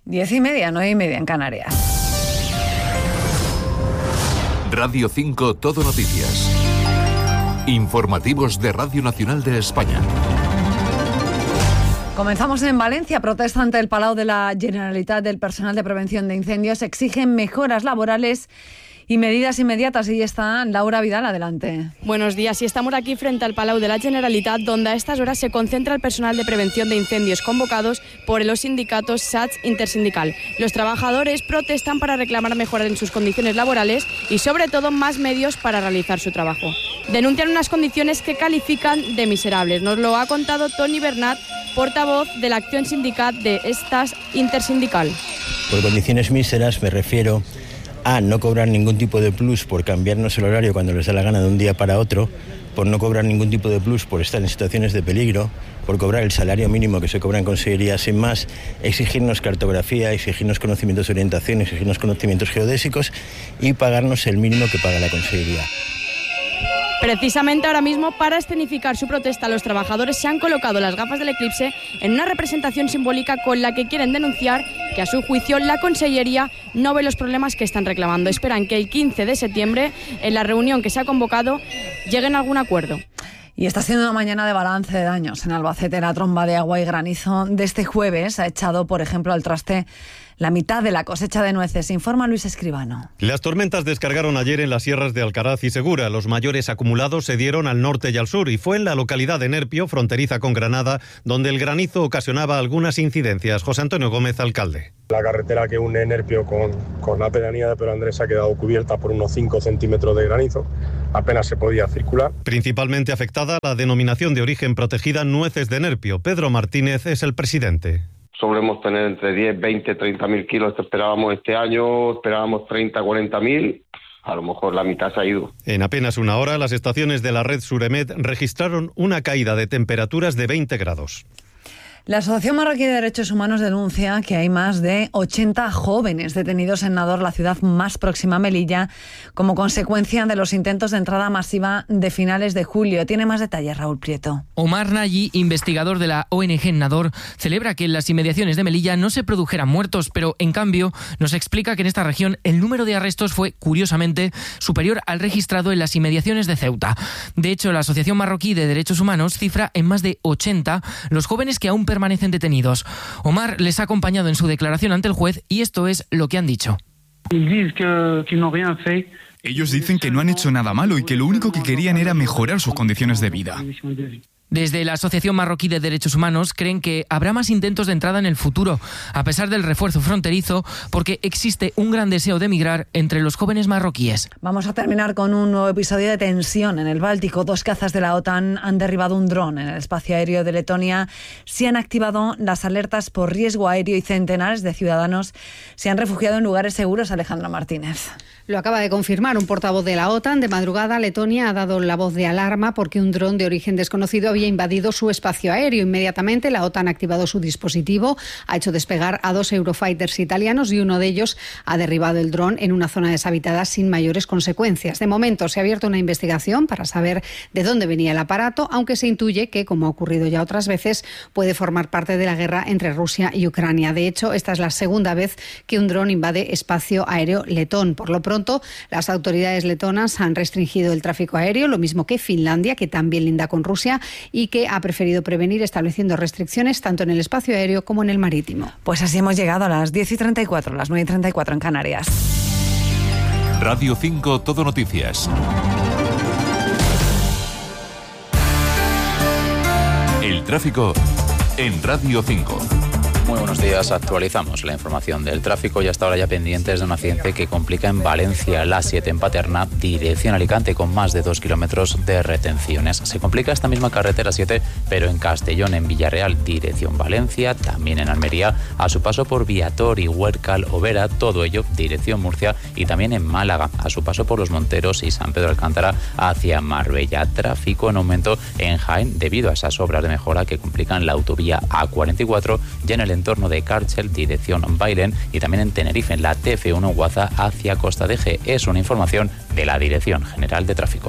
10:30, 9:30 en Canarias. Radio 5 Todo Noticias. Informativos de Radio Nacional de España. Comenzamos en Valencia. Protesta ante el Palau de la Generalitat del personal de prevención de incendios. Exigen mejoras laborales y medidas inmediatas. Y está Laura Vidal, adelante. Buenos días. Y estamos aquí frente al Palau de la Generalitat, donde a estas horas se concentra el personal de prevención de incendios convocados por los sindicatos SATS Intersindical. Los trabajadores protestan para reclamar mejoras en sus condiciones laborales y, sobre todo, más medios para realizar su trabajo. Denuncian unas condiciones que califican de miserables. Nos lo ha contado Toni Bernat, portavoz de la Acción Sindical de estas Intersindical. Por condiciones míseras me refiero a no cobrar ningún tipo de plus por cambiarnos el horario cuando les da la gana de un día para otro, por no cobrar ningún tipo de plus por estar en situaciones de peligro, por cobrar el salario mínimo que se cobra en consejería sin más, exigirnos cartografía, exigirnos conocimientos de orientación, exigirnos conocimientos geodésicos y pagarnos el mínimo que paga la consejería. Precisamente ahora mismo, para escenificar su protesta, los trabajadores se han colocado las gafas del eclipse en una representación simbólica con la que quieren denunciar que, a su juicio, la Consellería no ve los problemas que están reclamando. Esperan que el 15 de septiembre, en la reunión que se ha convocado, lleguen a algún acuerdo. Y está siendo una mañana de balance de daños en Albacete. La tromba de agua y granizo de este jueves ha echado, por ejemplo, al traste la mitad de la cosecha de nueces, informa Luis Escribano. Las tormentas descargaron ayer en las sierras de Alcaraz y Segura. Los mayores acumulados se dieron al norte y al sur, y fue en la localidad de Nerpio, fronteriza con Granada, donde el granizo ocasionaba algunas incidencias. José Antonio Gómez, alcalde. La carretera que une Nerpio con la pedanía de Pedro Andrés ha quedado cubierta por unos 5 centímetros de granizo. Apenas se podía circular. Principalmente afectada la denominación de origen protegida Nueces de Nerpio. Pedro Martínez es el presidente. Solemos tener entre 10, 20, 30.000 kilos. Esperábamos este año, esperábamos 30, 40.000. A lo mejor la mitad se ha ido. En apenas una hora, las estaciones de la red Suremed registraron una caída de temperaturas de 20 grados. La Asociación Marroquí de Derechos Humanos denuncia que hay más de 80 jóvenes detenidos en Nador, la ciudad más próxima a Melilla, como consecuencia de los intentos de entrada masiva de finales de julio. Tiene más detalles Raúl Prieto. Omar Nayi, investigador de la ONG en Nador, celebra que en las inmediaciones de Melilla no se produjeran muertos, pero en cambio nos explica que en esta región el número de arrestos fue, curiosamente, superior al registrado en las inmediaciones de Ceuta. De hecho, la Asociación Marroquí de Derechos Humanos cifra en más de 80 los jóvenes que aún permanecen detenidos. Omar les ha acompañado en su declaración ante el juez y esto es lo que han dicho. Ellos dicen que no han hecho nada malo y que lo único que querían era mejorar sus condiciones de vida. Desde la Asociación Marroquí de Derechos Humanos creen que habrá más intentos de entrada en el futuro, a pesar del refuerzo fronterizo, porque existe un gran deseo de emigrar entre los jóvenes marroquíes. Vamos a terminar con un nuevo episodio de tensión en el Báltico. 2 cazas de la OTAN han derribado un dron en el espacio aéreo de Letonia. Se han activado las alertas por riesgo aéreo y centenares de ciudadanos se han refugiado en lugares seguros. Alejandra Martínez. Lo acaba de confirmar un portavoz de la OTAN. De madrugada, Letonia ha dado la voz de alarma porque un dron de origen desconocido había invadido su espacio aéreo. Inmediatamente, la OTAN ha activado su dispositivo, ha hecho despegar a 2 Eurofighters italianos y uno de ellos ha derribado el dron en una zona deshabitada sin mayores consecuencias. De momento, se ha abierto una investigación para saber de dónde venía el aparato, aunque se intuye que, como ha ocurrido ya otras veces, puede formar parte de la guerra entre Rusia y Ucrania. De hecho, esta es la segunda vez que un dron invade espacio aéreo letón. Por lo pronto, las autoridades letonas han restringido el tráfico aéreo, lo mismo que Finlandia, que también linda con Rusia y que ha preferido prevenir estableciendo restricciones tanto en el espacio aéreo como en el marítimo. Pues así hemos llegado a las 10:34, las 9:34 en Canarias. Radio 5 Todo Noticias. El tráfico en Radio 5. Muy buenos días, actualizamos la información del tráfico y hasta ahora ya pendientes de un accidente que complica en Valencia, la 7 en Paterna, dirección Alicante, con más de 2 kilómetros de retenciones. Se complica esta misma carretera 7, pero en Castellón, en Villarreal, dirección Valencia, también en Almería, a su paso por Viator, Huércal, Overa, todo ello dirección Murcia, y también en Málaga, a su paso por Los Monteros y San Pedro Alcántara hacia Marbella. Tráfico en aumento en Jaén debido a esas obras de mejora que complican la autovía A44 y en el entorno de Cárcel, dirección Bailén, y también en Tenerife, en la TF1 Guaza hacia Costa de G. Es una información de la Dirección General de Tráfico.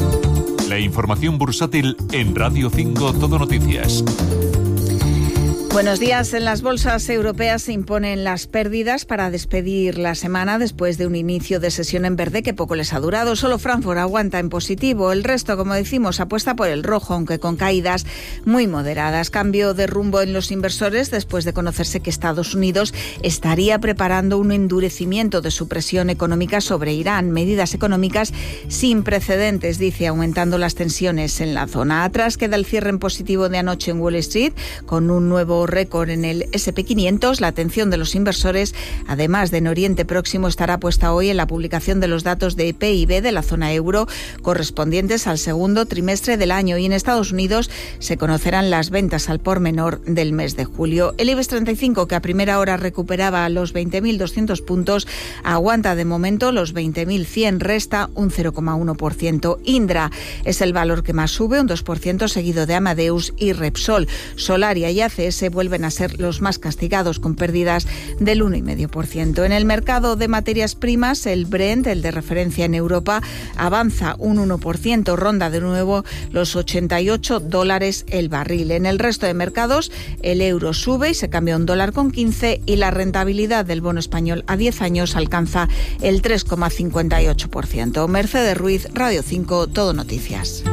La información bursátil en Radio 5 Todo Noticias. Buenos días. En las bolsas europeas se imponen las pérdidas para despedir la semana después de un inicio de sesión en verde que poco les ha durado. Solo Frankfurt aguanta en positivo. El resto, como decimos, apuesta por el rojo, aunque con caídas muy moderadas. Cambio de rumbo en los inversores después de conocerse que Estados Unidos estaría preparando un endurecimiento de su presión económica sobre Irán. Medidas económicas sin precedentes, dice, aumentando las tensiones en la zona. Atrás queda el cierre en positivo de anoche en Wall Street, con un nuevo récord en el S&P 500. La atención de los inversores, además de en Oriente Próximo, estará puesta hoy en la publicación de los datos de PIB de la zona euro correspondientes al segundo trimestre del año, y en Estados Unidos se conocerán las ventas al por menor del mes de julio. El IBEX 35, que a primera hora recuperaba los 20.200 puntos, aguanta de momento los 20.100, resta un 0,1%. Indra es el valor que más sube, un 2%, seguido de Amadeus y Repsol. Solaria y ACS vuelven a ser los más castigados, con pérdidas del 1,5%. En el mercado de materias primas, el Brent, el de referencia en Europa, avanza un 1%, ronda de nuevo los $88 el barril. En el resto de mercados, el euro sube y se cambia $1,15 y la rentabilidad del bono español a 10 años alcanza el 3,58%. Mercedes Ruiz, Radio 5, Todo Noticias.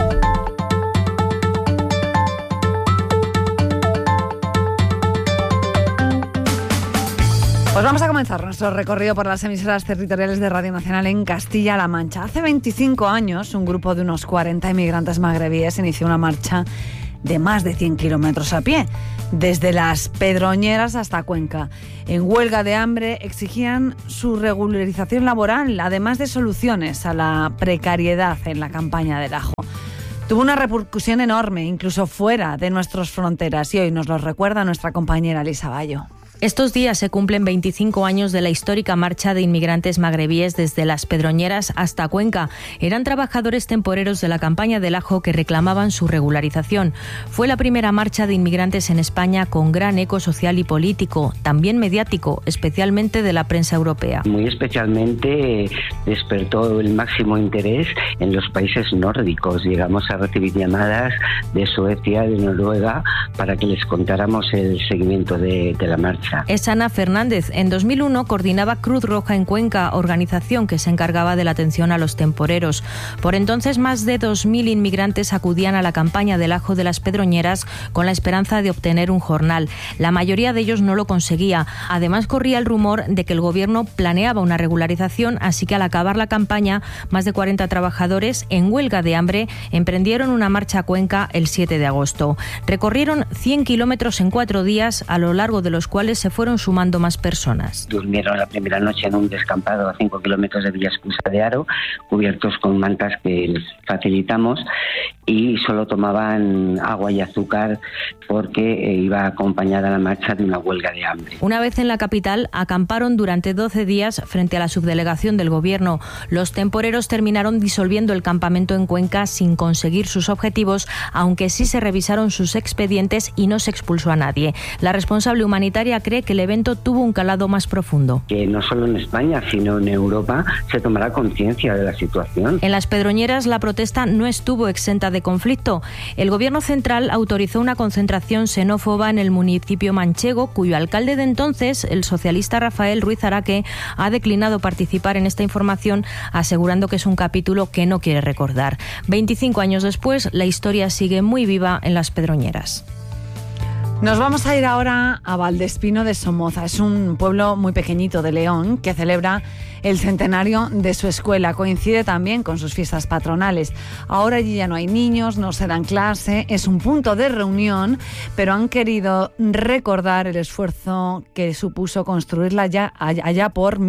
Pues vamos a comenzar nuestro recorrido por las emisoras territoriales de Radio Nacional en Castilla-La Mancha. Hace 25 años, un grupo de unos 40 inmigrantes magrebíes inició una marcha de más de 100 kilómetros a pie, desde Las Pedroñeras hasta Cuenca. En huelga de hambre exigían su regularización laboral, además de soluciones a la precariedad en la campaña del ajo. Tuvo una repercusión enorme, incluso fuera de nuestras fronteras, y hoy nos lo recuerda nuestra compañera Elisa Bayo. Estos días se cumplen 25 años de la histórica marcha de inmigrantes magrebíes desde Las Pedroñeras hasta Cuenca. Eran trabajadores temporeros de la campaña del ajo que reclamaban su regularización. Fue la primera marcha de inmigrantes en España con gran eco social y político, también mediático, especialmente de la prensa europea. Muy especialmente despertó el máximo interés en los países nórdicos. Llegamos a recibir llamadas de Suecia, de Noruega, para que les contáramos el seguimiento de la marcha. Es Ana Fernández. En 2001 coordinaba Cruz Roja en Cuenca, organización que se encargaba de la atención a los temporeros. Por entonces, más de 2.000 inmigrantes acudían a la campaña del ajo de Las Pedroñeras con la esperanza de obtener un jornal. La mayoría de ellos no lo conseguía. Además, corría el rumor de que el gobierno planeaba una regularización, así que al acabar la campaña, más de 40 trabajadores en huelga de hambre emprendieron una marcha a Cuenca el 7 de agosto. Recorrieron 100 kilómetros en 4 días, a lo largo de los cuales se fueron sumando más personas. Durmieron la primera noche en un descampado a 5 kilómetros de Villascusa de Haro, cubiertos con mantas que les facilitamos, y solo tomaban agua y azúcar porque iba acompañada la marcha de una huelga de hambre. Una vez en la capital, acamparon durante 12 días frente a la subdelegación del gobierno. Los temporeros terminaron disolviendo el campamento en Cuenca sin conseguir sus objetivos, aunque sí se revisaron sus expedientes y no se expulsó a nadie. La responsable humanitaria cree que el evento tuvo un calado más profundo. Que no solo en España, sino en Europa se tomará conciencia de la situación. En Las Pedroñeras la protesta no estuvo exenta de conflicto. El gobierno central autorizó una concentración xenófoba en el municipio manchego, cuyo alcalde de entonces, el socialista Rafael Ruiz Araque, ha declinado participar en esta información, asegurando que es un capítulo que no quiere recordar. 25 años después, la historia sigue muy viva en Las Pedroñeras. Nos vamos a ir ahora a Valdespino de Somoza. Es un pueblo muy pequeñito de León que celebra el centenario de su escuela. Coincide también con sus fiestas patronales. Ahora allí ya no hay niños, no se dan clase, es un punto de reunión, pero han querido recordar el esfuerzo que supuso construirla allá por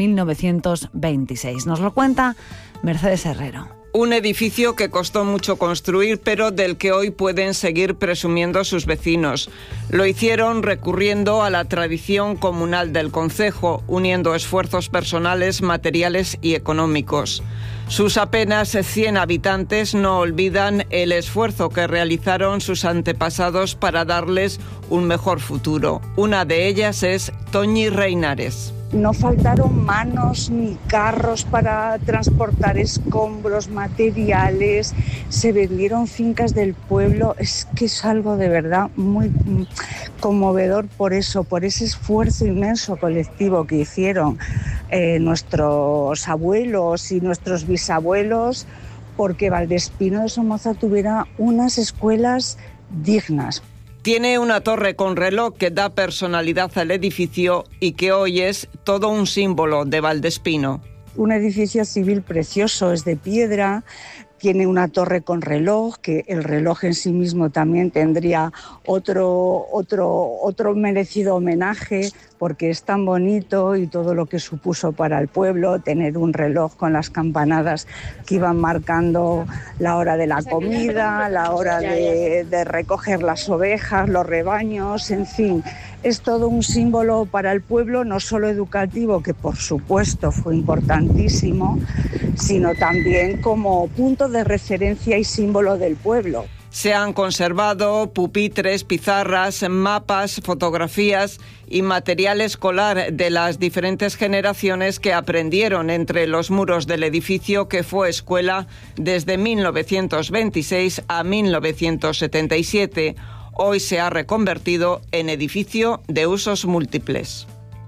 1926. Nos lo cuenta Mercedes Herrero. Un edificio que costó mucho construir, pero del que hoy pueden seguir presumiendo sus vecinos. Lo hicieron recurriendo a la tradición comunal del concejo, uniendo esfuerzos personales, materiales y económicos. Sus apenas 100 habitantes no olvidan el esfuerzo que realizaron sus antepasados para darles un mejor futuro. Una de ellas es Toñi Reinares. No faltaron manos ni carros para transportar escombros, materiales, se vendieron fincas del pueblo. Es que es algo de verdad muy conmovedor por eso, por ese esfuerzo inmenso colectivo que hicieron nuestros abuelos y nuestros bisabuelos, porque Valdespino de Somoza tuviera unas escuelas dignas. Tiene una torre con reloj que da personalidad al edificio y que hoy es todo un símbolo de Valdespino. Un edificio civil precioso, es de piedra, tiene una torre con reloj, que el reloj en sí mismo también tendría otro merecido homenaje, porque es tan bonito y todo lo que supuso para el pueblo tener un reloj con las campanadas que iban marcando la hora de la comida, la hora de recoger las ovejas, los rebaños, en fin. Es todo un símbolo para el pueblo, no solo educativo, que por supuesto fue importantísimo, sino también como punto de referencia y símbolo del pueblo. Se han conservado pupitres, pizarras, mapas, fotografías y material escolar de las diferentes generaciones que aprendieron entre los muros del edificio que fue escuela desde 1926 a 1977. Hoy se ha reconvertido en edificio de usos múltiples.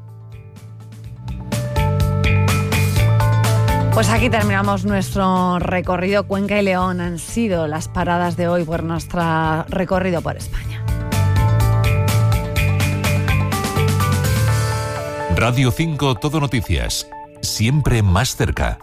Pues aquí terminamos nuestro recorrido. Cuenca y León han sido las paradas de hoy por nuestro recorrido por España. Radio 5 Todo Noticias. Siempre más cerca.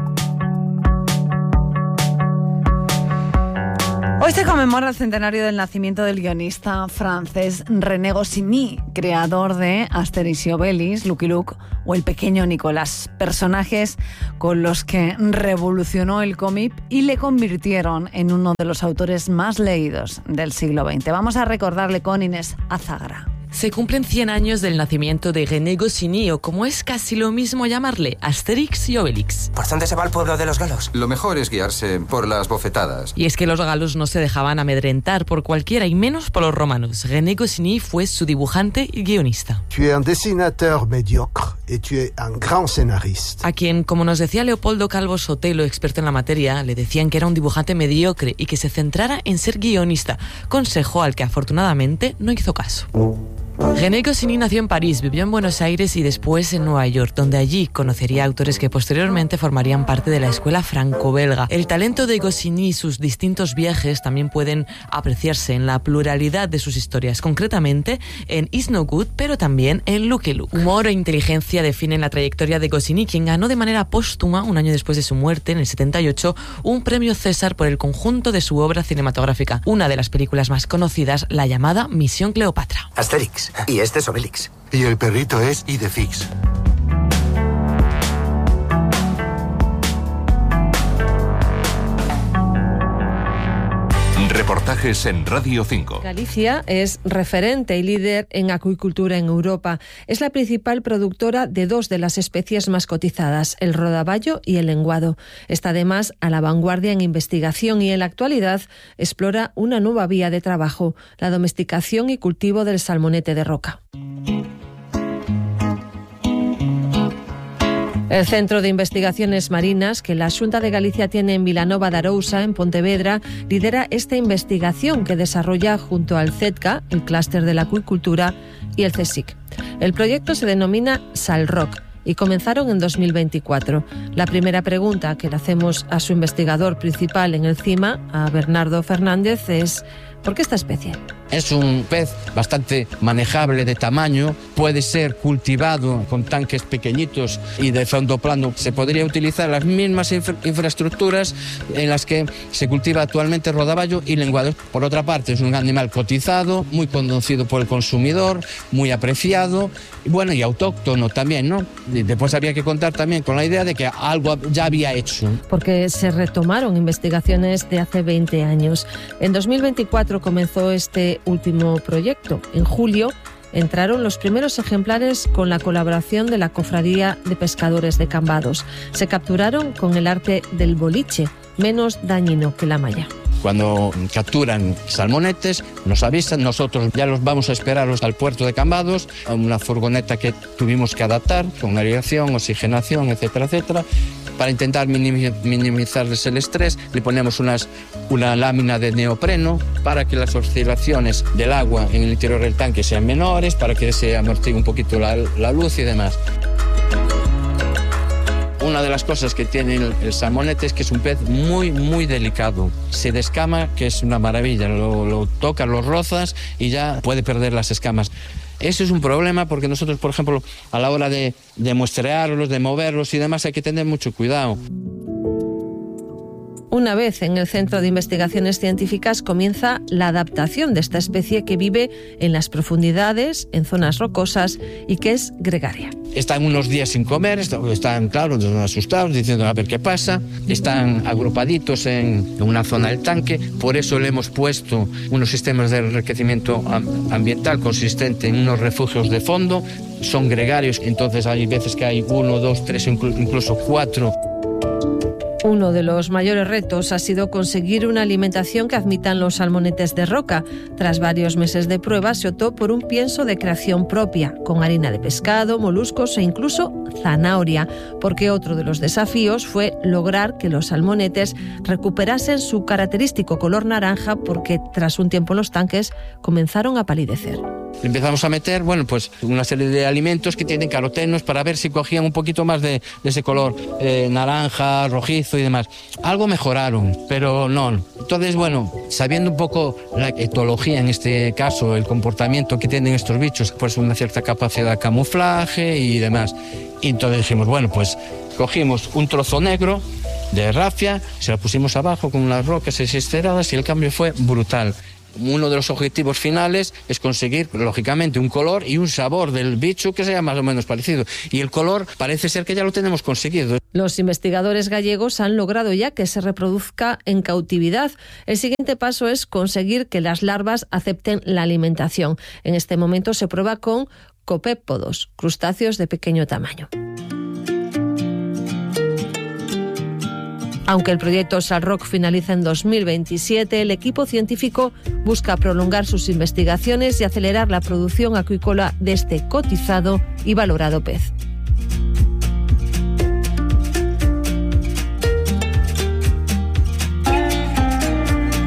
Hoy se conmemora el centenario del nacimiento del guionista francés René Goscinny, creador de Asterix y Obelix, Lucky Luke o El pequeño Nicolás, personajes con los que revolucionó el cómic y le convirtieron en uno de los autores más leídos del siglo XX. Vamos a recordarle con Inés Azagra. Se cumplen 100 años del nacimiento de René Goscinny, o como es casi lo mismo llamarle, Asterix y Obelix. ¿Por dónde se va el pueblo de los galos? Lo mejor es guiarse por las bofetadas. Y es que los galos no se dejaban amedrentar por cualquiera, y menos por los romanos. René Goscinny fue su dibujante y guionista. Tu es un dessinateur médiocre y tu es un gran scénariste. A quien, como nos decía Leopoldo Calvo Sotelo, experto en la materia, le decían que era un dibujante mediocre y que se centrara en ser guionista, consejo al que afortunadamente no hizo caso. René Goscinny nació en París, vivió en Buenos Aires y después en Nueva York, donde allí conocería autores que posteriormente formarían parte de la escuela franco-belga. El talento de Goscinny y sus distintos viajes también pueden apreciarse en la pluralidad de sus historias, concretamente en Is No Good, pero también en Lucky Luke. Humor e inteligencia definen la trayectoria de Goscinny, quien ganó de manera póstuma, un año después de su muerte, en el 78, un premio César por el conjunto de su obra cinematográfica. Una de las películas más conocidas, la llamada Misión Cleopatra. Asterix. Y este es Obelix. Y el perrito es Idefix. Reportajes en Radio 5. Galicia es referente y líder en acuicultura en Europa. Es la principal productora de dos de las especies más cotizadas, el rodaballo y el lenguado. Está además a la vanguardia en investigación y en la actualidad explora una nueva vía de trabajo, la domesticación y cultivo del salmonete de roca. El Centro de Investigaciones Marinas, que la Xunta de Galicia tiene en Vilanova de Arousa, en Pontevedra, lidera esta investigación que desarrolla junto al CETCA, el Clúster de la Acuicultura, y el CSIC. El proyecto se denomina SalRock y comenzaron en 2024. La primera pregunta que le hacemos a su investigador principal en el CIMA, a Bernardo Fernández, es ¿por qué esta especie? Es un pez bastante manejable de tamaño, puede ser cultivado con tanques pequeñitos y de fondo plano. Se podría utilizar las mismas infraestructuras en las que se cultiva actualmente rodaballo y lenguado. Por otra parte, es un animal cotizado, muy conocido por el consumidor, muy apreciado, y bueno, y autóctono también, ¿no? Y después había que contar también con la idea de que algo ya había hecho. Porque se retomaron investigaciones de hace 20 años. En 2024 comenzó este último proyecto. En julio entraron los primeros ejemplares con la colaboración de la Cofradía de Pescadores de Cambados. Se capturaron con el arte del boliche, menos dañino que la malla. Cuando capturan salmonetes, nos avisan, nosotros ya los vamos a esperar al puerto de Cambados, a una furgoneta que tuvimos que adaptar con aireación, oxigenación, etcétera, etcétera. Para intentar minimizarles el estrés, le ponemos una lámina de neopreno para que las oscilaciones del agua en el interior del tanque sean menores, para que se amortigue un poquito la luz y demás. Una de las cosas que tiene el salmonete es que es un pez muy, muy delicado. Se descama, que es una maravilla. Lo tocas, lo rozas y ya puede perder las escamas. Eso es un problema porque nosotros, por ejemplo, a la hora de muestrearlos, de moverlos y demás, hay que tener mucho cuidado. Una vez en el Centro de Investigaciones Científicas comienza la adaptación de esta especie que vive en las profundidades, en zonas rocosas y que es gregaria. Están unos días sin comer, están, claro, asustados, diciendo a ver qué pasa. Están agrupaditos en una zona del tanque, por eso le hemos puesto unos sistemas de enriquecimiento ambiental consistente en unos refugios de fondo. Son gregarios, entonces hay veces que hay 1, 2, 3, incluso 4. Uno de los mayores retos ha sido conseguir una alimentación que admitan los salmonetes de roca. Tras varios meses de pruebas se optó por un pienso de creación propia, con harina de pescado, moluscos e incluso zanahoria, porque otro de los desafíos fue lograr que los salmonetes recuperasen su característico color naranja, porque tras un tiempo en los tanques comenzaron a palidecer. Empezamos a meter, pues una serie de alimentos que tienen carotenos para ver si cogían un poquito más de ese color naranja, rojizo y demás. Algo mejoraron, pero no. Entonces, sabiendo un poco la etología, en este caso, el comportamiento que tienen estos bichos, pues una cierta capacidad de camuflaje y demás. Y entonces dijimos, pues cogimos un trozo negro de rafia, se la pusimos abajo con unas rocas esferadas y el cambio fue brutal. Uno de los objetivos finales es conseguir, lógicamente, un color y un sabor del bicho que sea más o menos parecido. Y el color parece ser que ya lo tenemos conseguido. Los investigadores gallegos han logrado ya que se reproduzca en cautividad. El siguiente paso es conseguir que las larvas acepten la alimentación. En este momento se prueba con copépodos, crustáceos de pequeño tamaño. Aunque el proyecto SalRock finaliza en 2027, el equipo científico busca prolongar sus investigaciones y acelerar la producción acuícola de este cotizado y valorado pez.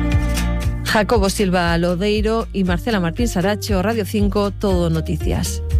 Jacobo Silva Lodeiro y Marcela Martín Saracho, Radio 5, Todo Noticias.